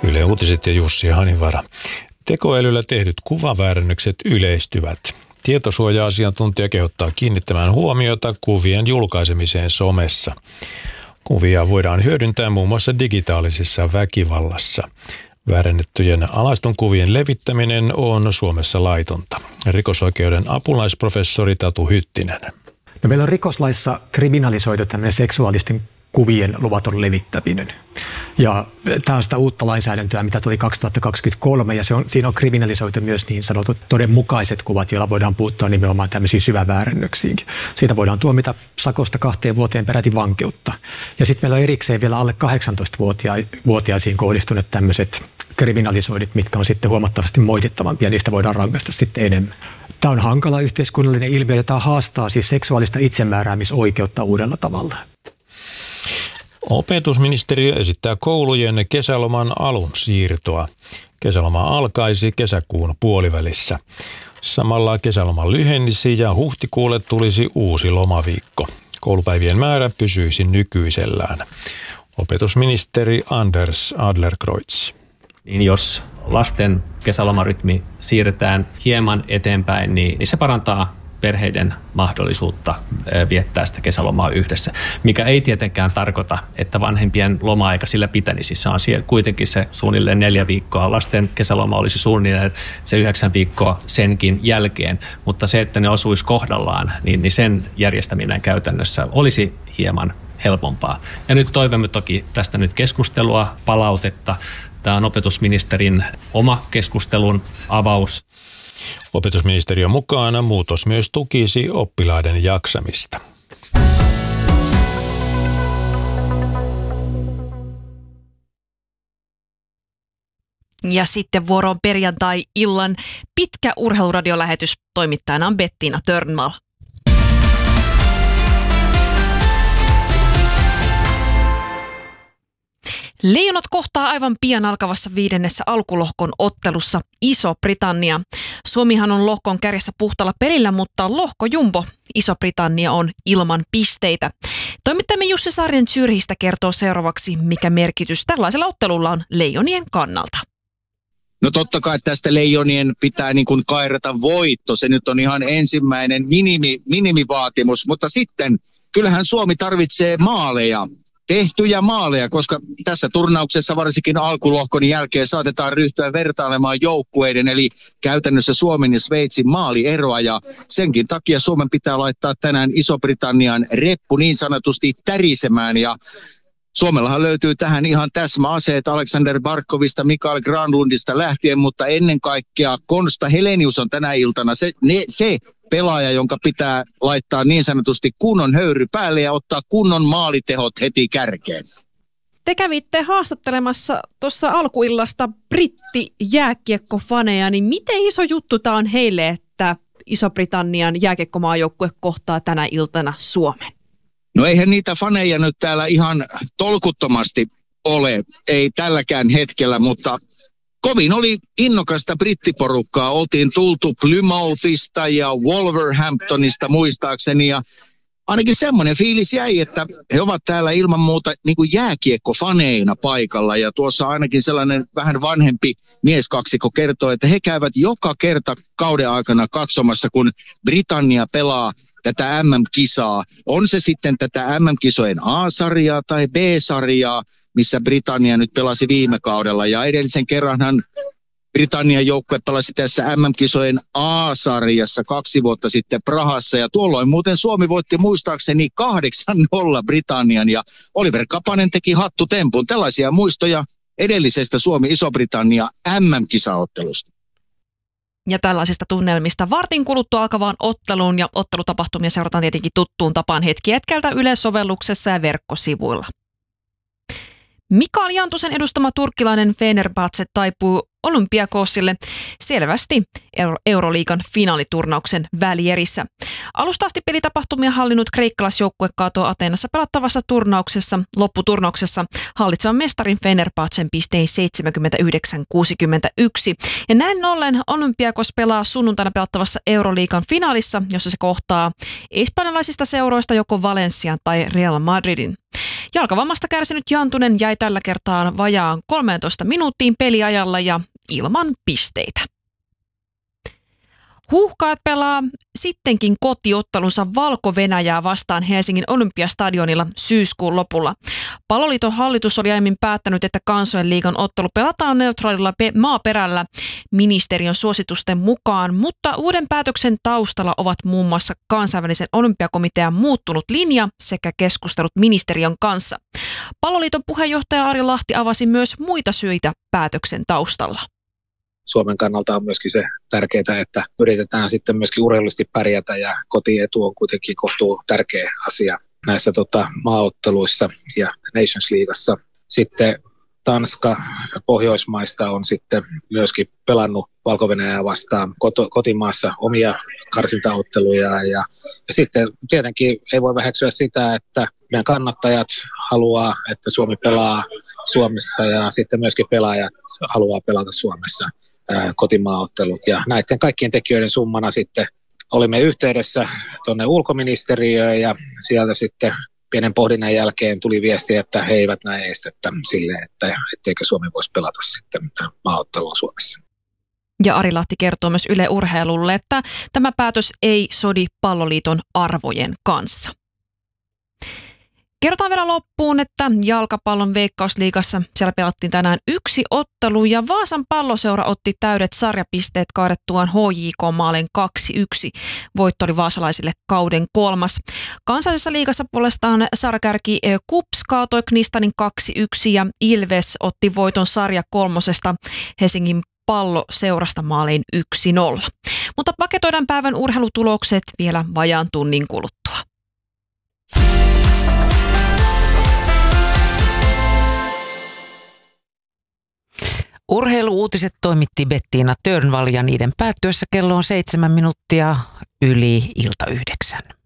Yle Uutiset ja Jussi Hanivara. Tekoälyllä tehdyt kuvaväärennökset yleistyvät. Tietosuoja-asiantuntija kehottaa kiinnittämään huomiota kuvien julkaisemiseen somessa. Kuvia voidaan hyödyntää muun muassa digitaalisessa väkivallassa. Väärennettyjen alaistun kuvien levittäminen on Suomessa laitonta. Rikosoikeuden apulaisprofessori Tatu Hyttinen. No, meillä on rikoslaissa kriminalisoitu tämmöinen seksuaalisten kuvien luvaton levittäminen. Ja tämä on sitä uutta lainsäädäntöä, mitä tuli 2023, ja siinä on kriminalisoitu myös niin sanotut todenmukaiset kuvat, joilla voidaan puuttua nimenomaan tämmöisiin syväväärennöksiin. Siitä voidaan tuomita sakosta 2 vuoteen peräti vankeutta. Ja sitten meillä on erikseen vielä alle 18-vuotiaisiin kohdistuneet tämmöiset kriminalisoinnit, mitkä on sitten huomattavasti moitittavampia, ja niistä voidaan rangaista sitten enemmän. Tämä on hankala yhteiskunnallinen ilmiö, ja tämä haastaa siis seksuaalista itsemääräämisoikeutta uudella tavalla. Opetusministeriö esittää koulujen kesäloman alun siirtoa. Kesäloma alkaisi kesäkuun puolivälissä. Samalla kesäloma lyhenisi ja huhtikuulle tulisi uusi lomaviikko. Koulupäivien määrä pysyisi nykyisellään. Opetusministeri Anders Adlercreutz. Niin jos lasten kesälomarytmi siirretään hieman eteenpäin, niin se parantaa perheiden mahdollisuutta viettää sitä kesälomaa yhdessä, mikä ei tietenkään tarkoita, että vanhempien loma-aika sillä pitänisi. Se on kuitenkin se suunnilleen 4 viikkoa. Lasten kesäloma olisi suunnilleen se 9 viikkoa senkin jälkeen, mutta se, että ne osuisi kohdallaan, niin sen järjestäminen käytännössä olisi hieman helpompaa. Ja nyt toivomme toki tästä nyt keskustelua, palautetta. Tämä on opetusministerin oma keskustelun avaus. Opetusministeriön mukaan muutos myös tukisi oppilaiden jaksamista. Ja sitten vuoroon perjantai-illan pitkä urheiluradiolähetys. Toimittajana on Bettina Törnmal. Leijonat kohtaa aivan pian alkavassa 5. alkulohkon ottelussa Iso-Britannia. Suomihan on lohkon kärjessä puhtaalla pelillä, mutta lohkojumbo Iso-Britannia on ilman pisteitä. Toimittajamme Jussi Saarinen Zürchistä kertoo seuraavaksi, mikä merkitys tällaisella ottelulla on leijonien kannalta. No totta kai tästä leijonien pitää niin kuin kairata voitto. Se nyt on ihan ensimmäinen minimivaatimus, mutta sitten kyllähän Suomi tarvitsee maaleja. Tehtyjä maaleja, koska tässä turnauksessa varsinkin alkulohkon jälkeen saatetaan ryhtyä vertailemaan joukkueiden, eli käytännössä Suomen ja Sveitsin maalieroa, ja senkin takia Suomen pitää laittaa tänään Iso-Britannian reppu niin sanotusti tärisemään, ja Suomellahan löytyy tähän ihan täsmäaseet Alexander Barkovista, Mikael Granlundista lähtien, mutta ennen kaikkea Konsta Helenius on tänä iltana se pelaaja, jonka pitää laittaa niin sanotusti kunnon höyry päälle ja ottaa kunnon maalitehot heti kärkeen. Te kävitte haastattelemassa tuossa alkuillasta brittijääkiekkofaneja, niin miten iso juttu tämä on heille, että Iso-Britannian jääkiekkomaajoukkue kohtaa tänä iltana Suomen? No eihän niitä faneja nyt täällä ihan tolkuttomasti ole, ei tälläkään hetkellä, mutta kovin oli innokasta brittiporukkaa. Oltiin tultu Plymouthista ja Wolverhamptonista muistaakseni, ja ainakin semmoinen fiilis jäi, että he ovat täällä ilman muuta niin kuin jääkiekkofaneina paikalla, ja tuossa ainakin sellainen vähän vanhempi mieskaksikko kertoo, että he käyvät joka kerta kauden aikana katsomassa, kun Britannia pelaa tätä MM-kisaa. On se sitten tätä MM-kisojen A-sarjaa tai B-sarjaa, missä Britannia nyt pelasi viime kaudella, ja edellisen kerranhan Britannian joukkue pelasi tässä MM-kisojen A-sarjassa 2 vuotta sitten Prahassa, ja tuolloin muuten Suomi voitti muistaakseni 8-0 Britannian, ja Oliver Kapanen teki hattutempun. Tällaisia muistoja edellisestä Suomi-Iso-Britannia MM-kisaottelusta. Ja tällaisista tunnelmista vartin kuluttua alkavaan otteluun, ja ottelutapahtumia seurataan tietenkin tuttuun tapaan hetki hetkeltä Yle-sovelluksessa ja verkkosivuilla. Mikael Jantusen edustama turkkilainen Fenerbahce taipuu Olympiakosille selvästi Euroliigan finaaliturnauksen välierissä. Alusta asti pelitapahtumia hallinnut kreikkalaisjoukkue kaatoi Ateenassa pelattavassa lopputurnauksessa hallitsevan mestarin Fenerbahcen pistein 79-61. Ja näin ollen Olympiakos pelaa sunnuntaina pelattavassa Euroliigan finaalissa, jossa se kohtaa espanjalaisista seuroista joko Valencian tai Real Madridin. Jalkavammasta kärsinyt Jantunen jäi tällä kertaa vajaan 13 minuuttiin peliajalla ja ilman pisteitä. Huuhkajat pelaa sittenkin kotiottelunsa Valko-Venäjää vastaan Helsingin Olympiastadionilla syyskuun lopulla. Palloliiton hallitus oli aiemmin päättänyt, että kansojen liigan ottelu pelataan neutraalilla maaperällä ministeriön suositusten mukaan, mutta uuden päätöksen taustalla ovat muun muassa kansainvälisen olympiakomitean muuttunut linja sekä keskustelut ministeriön kanssa. Palloliiton puheenjohtaja Ari Lahti avasi myös muita syitä päätöksen taustalla. Suomen kannalta on myöskin se tärkeää, että yritetään sitten myöskin urheilullisesti pärjätä ja kotietu on kuitenkin kohtuu tärkeä asia näissä maaotteluissa ja Nations Leagueassa. Sitten Tanska Pohjoismaista on sitten myöskin pelannut Valko-Venäjää vastaan kotimaassa omia karsintaotteluja ja sitten tietenkin ei voi väheksyä sitä, että meidän kannattajat haluaa, että Suomi pelaa Suomessa ja sitten myöskin pelaajat haluaa pelata Suomessa kotimaaottelut ja näiden kaikkien tekijöiden summana sitten olimme yhteydessä tuonne ulkoministeriöön ja sieltä sitten pienen pohdinnan jälkeen tuli viesti, että he eivät näe estettä sille, että etteikö Suomi voisi pelata sitten maaottelua Suomessa. Ja Ari Lahti kertoo myös Yle Urheilulle, että tämä päätös ei sodi Palloliiton arvojen kanssa. Kerrotaan vielä loppuun, että jalkapallon Veikkausliigassa siellä pelattiin tänään 1 ottelu ja Vaasan Palloseura otti täydet sarjapisteet kaadettuaan HJK-maalin 2-1. Voitto oli vaasalaisille kauden 3. Kansallisessa liigassa puolestaan sarjakärki KuPS kaatoi Knistanin 2-1 ja Ilves otti voiton sarja 3. Helsingin Palloseurasta maaliin 1-0. Mutta paketoidaan päivän urheilutulokset vielä vajaan tunnin kuluttua. Urheiluuutiset toimitti Bettiina Törnvall ja niiden päättyessä kello on 7 minuuttia yli ilta 9.